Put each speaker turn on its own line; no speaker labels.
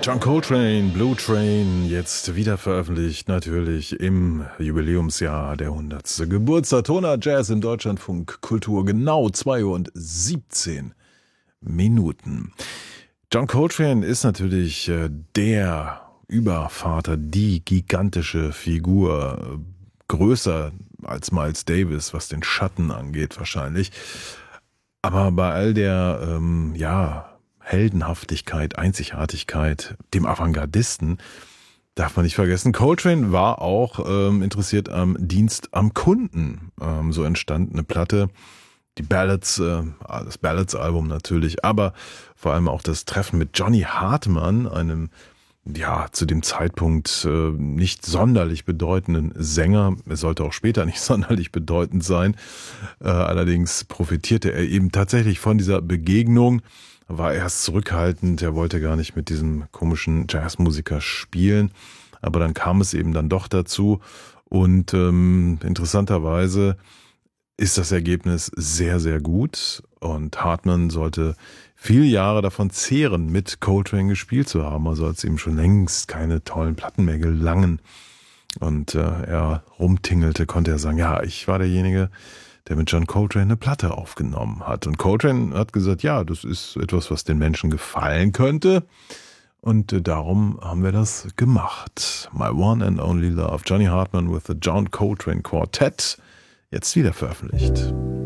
John Coltrane, Blue Train, jetzt wieder veröffentlicht, natürlich im Jubiläumsjahr der 100. Geburtstag. Toner Jazz im Deutschlandfunk Kultur, genau 2:17 Minuten. John Coltrane ist natürlich der Übervater, die gigantische Figur, größer als Miles Davis, was den Schatten angeht wahrscheinlich. Aber bei all der, Heldenhaftigkeit, Einzigartigkeit, dem Avantgardisten, darf man nicht vergessen, Coltrane war auch interessiert am Dienst am Kunden. So entstand eine Platte, die Ballads, das Ballads-Album natürlich, aber vor allem auch das Treffen mit Johnny Hartman, einem zu dem Zeitpunkt nicht sonderlich bedeutenden Sänger. Er sollte auch später nicht sonderlich bedeutend sein. Allerdings profitierte er eben tatsächlich von dieser Begegnung, war erst zurückhaltend, er wollte gar nicht mit diesem komischen Jazzmusiker spielen, aber dann kam es eben dann doch dazu und interessanterweise ist das Ergebnis sehr, sehr gut und Hartman sollte viele Jahre davon zehren, mit Coltrane gespielt zu haben, also als ihm schon längst keine tollen Platten mehr gelangen und er rumtingelte, konnte er sagen, ja, ich war derjenige, der mit John Coltrane eine Platte aufgenommen hat. Und Coltrane hat gesagt, ja, das ist etwas, was den Menschen gefallen könnte. Und darum haben wir das gemacht. My One and Only Love, Johnny Hartman with the John Coltrane Quartet, jetzt wieder veröffentlicht.